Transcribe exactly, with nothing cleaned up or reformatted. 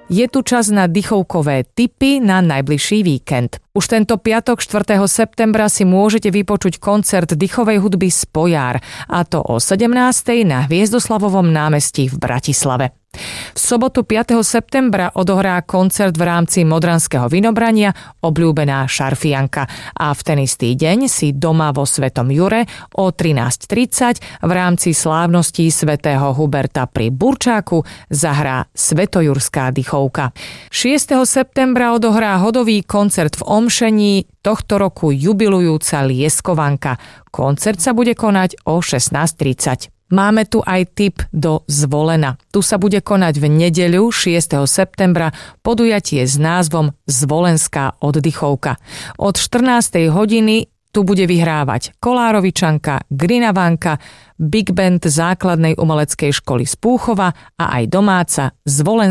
Je tu čas na dychovkové tipy na najbližší víkend. Už tento piatok štvrtého septembra si môžete vypočuť koncert dychovej hudby Spojar, a to o sedemnástej na Hviezdoslavovom námestí v Bratislave. V sobotu piateho septembra odohrá koncert v rámci Modranského vinobrania obľúbená Šarfianka a v ten istý deň si doma vo Svetom Jure o trinásť tridsať v rámci slávností svätého Huberta pri Burčáku zahrá Svetojurská dychovka. šiesteho septembra odohrá hodový koncert v Omšení tohto roku jubilujúca Lieskovanka. Koncert sa bude konať o šestnásť tridsať. Máme tu aj tip do Zvolena. Tu sa bude konať v nedeľu šiesteho septembra podujatie s názvom Zvolenská oddychovka. Od štrnástej hodiny tu bude vyhrávať Kolárovičanka, Grinavanka, Big Band základnej umeleckej školy z Púchova a aj domáca Zvolenská